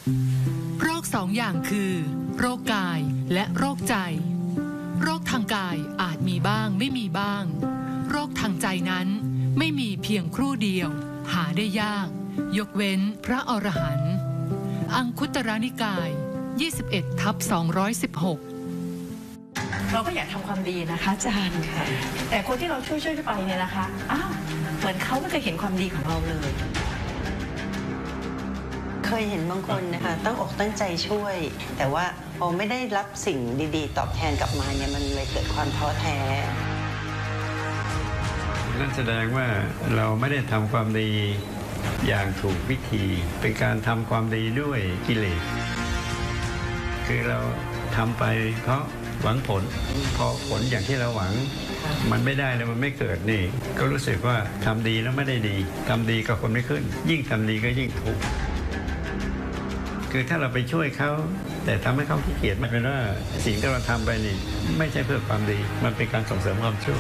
โรคสองอย่างคือโรคกายและโรคใจ โรคทางกายอาจมีบ้างไม่มีบ้างโรคทางใจนั้นไม่มีเพียงครู่เดียวหาได้ยากยกเว้นพระอรหันต์อังคุตรนิกาย 21/216 เราก็อยากทำความดีนะคะอาจารย์แต่คนที่เราช่วยไปเนี่ยนะคะอ้าวเหมือนเขาไม่เคยเห็นความดีของเราเลยเคยเห็นบางคนนะคะตั้งอกตั้งใจช่วยแต่ว่าพอไม่ได้รับสิ่งดีๆตอบแทนกลับมาเนี่ยมันเลยเกิดความท้อแท้นั่นแสดงว่าเราไม่ได้ทำความดีอย่างถูกวิธีเป็นการทำความดีด้วยกิเลสคือเราทำไปเพราะหวังผลพอผลอย่างที่เราหวังมันไม่ได้แล้วมันไม่เกิดนี่ก็รู้สึกว่าทำดีแล้วไม่ได้ดีทำดีกับคนไม่ขึ้นยิ่งทำดีก็ยิ่งทุกข์คือถ้าเราไปช่วยเขาแต่ทำให้เขาขี้เกียจมันเป็นว่าสิ่งที่เราทำไปนี่ไม่ใช่เพื่อความดีมันเป็นการส่งเสริมความชั่ว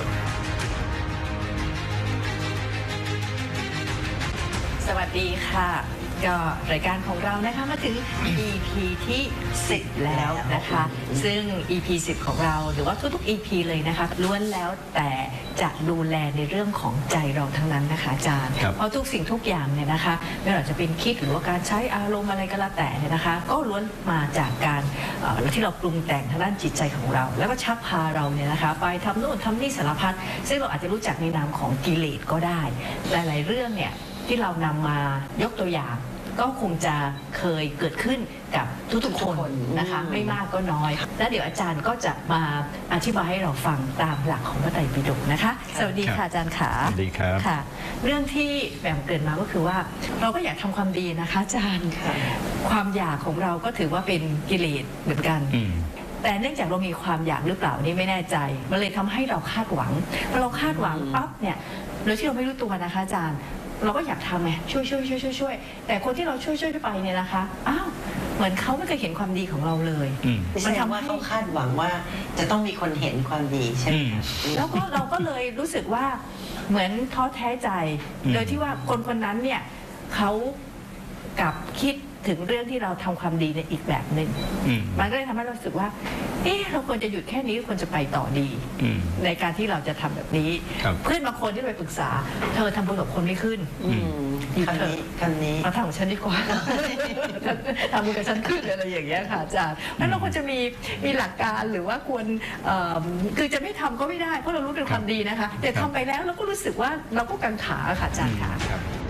สวัสดีค่ะก็รายการของเรานะคะมาถึง EP ที่ 10 แล้วนะคะซึ่ง EP 10 ของเราหรือว่าทุกๆ EP เลยนะคะล้วนแล้วแต่จะดูแลในเรื่องของใจเราทั้งนั้นนะคะอาจารย์เพราะทุกสิ่งทุกอย่างเนี่ยนะคะไม่ว่าจะเป็นคิดหรือว่าการใช้อารมณ์อะไรก็แล้วแต่เนี่ยนะคะก็ล้วนมาจากการที่เราปรุงแต่งทางด้านจิตใจของเราแล้วก็ชักพาเราเนี่ยนะคะไปทำโน่นทำนี่สารพัดซึ่งเราอาจจะรู้จักในนามของกิเลสก็ได้หลายๆเรื่องเนี่ยที่เรานำมายกตัวอย่างก็คงจะเคยเกิดขึ้นกับทุกๆคนนะคะไม่มากก็น้อยและเดี๋ยวอาจารย์ก็จะมาอธิบายให้เราฟังตามหลักของพระไตรปิฎกนะคะสวัสดีค่ะอาจารย์ขาสวัสดีครับค่ะเรื่องที่แบ่งเกิดมาก็คือว่าเราก็อยากทำความดีนะคะอาจารย์ความอยากของเราก็ถือว่าเป็นกิเลสเหมือนกันแต่เนื่องจากเรามีความอยากหรือเปล่านี่ไม่แน่ใจมันเลยทำให้เราคาดหวังพอเราคาดหวังปั๊บเนี่ยโดยที่เราไม่รู้ตัวนะคะอาจารย์เราก็อยากทำไงช่วยแต่คนที่เราช่วยไปเนี่ยนะคะอ้าวเหมือนเขาไม่เคยเห็นความดีของเราเลยมันทำว่าเขาคาดหวังว่าจะต้องมีคนเห็นความดีใช่ไหมแล้วก็เราก็เลยรู้สึกว่าเหมือนท้อแท้ใจโดยที่ว่าคนนั้นเนี่ยเขากลับคิดถึงเรื่องที่เราทำความดีในอีกแบบหนึ่งมันก็เลยทำให้เราสึกว่าเราควรจะหยุดแค่นี้ควรจะไปต่อดีในการที่เราจะทำแบบนี้เพื่อนบางคนที่ไปปรึกษาเธอทำบุญกับคนไม่ขึ้นคำนี้มาทำกับฉันดีกว่าทำบุญกับฉันขึ้นอะไรอย่างเงี้ยค่ะอาจารย์แล้วเราควรจะมีหลักการหรือว่าควรคือจะไม่ทำก็ไม่ได้เพราะเรารู้เป็นความดีนะคะแต่ทำไปแล้วเราก็รู้สึกว่าเราก็กังขาค่ะอาจารย์ค่ะ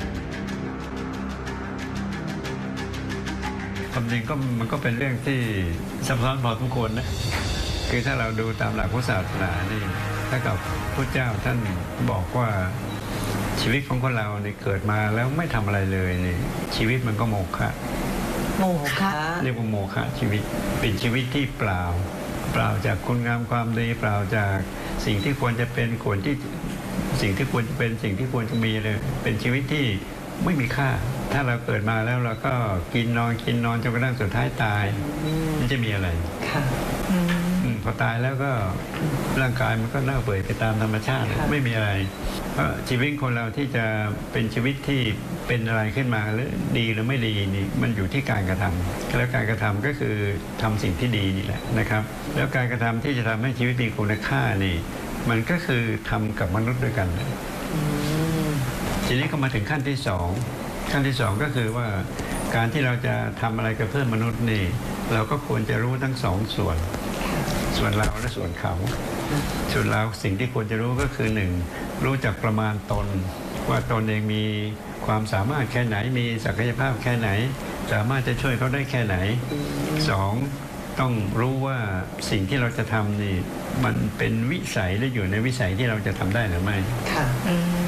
ความจริงก็มันก็เป็นเรื่องที่ซับซ้อนพอสมควรนะคือถ้าเราดูตามหลักพุทธศาสนานี่ถ้ากับพระเจ้าท่านบอกว่าชีวิตของคนเราเนี่ยเกิดมาแล้วไม่ทำอะไรเลยนี่ชีวิตมันก็โมฆะเรียกว่าโมฆะชีวิตเป็นชีวิตที่เปล่าจากคุณงามความดีเปล่าจากสิ่งที่ควรจะเป็นสิ่งที่ควรจะเป็นสิ่งที่ควรจะมีเลยเป็นชีวิตที่ไม่มีค่าถ้าเราเกิดมาแล้วเราก็กินนอนจนกระทั่งสุดท้ายตายมันจะมีอะไรพอตายแล้วก็ร่างกายมันก็เน่าเปื่อยไปตามธรรมชาติไม่มีอะไรเพราะชีวิตคนเราที่จะเป็นชีวิตที่เป็นอะไรขึ้นมาหรือดีหรือไม่ดีนี่มันอยู่ที่การกระทำแล้วการกระทำก็คือทำสิ่งที่ดีนี่แหละนะครับแล้วการกระทำที่จะทำให้ชีวิตมีคุณค่านี่มันก็คือทำกับมนุษย์ด้วยกันทีนี้ก็มาถึงขั้นที่สองก็คือว่าการที่เราจะทำอะไรกับเพื่อนมนุษย์นี่เราก็ควรจะรู้ทั้งสองส่วนเราและส่วนเขาส่วนเราสิ่งที่ควรจะรู้ก็คือหนึ่งรู้จักประมาณตนว่าตนเองมีความสามารถแค่ไหนมีศักยภาพแค่ไหนสามารถจะช่วยเขาได้แค่ไหนสองต้องรู้ว่าสิ่งที่เราจะทำนี่มันเป็นวิสัยหรืออยู่ในวิสัยที่เราจะทำได้หรือไม่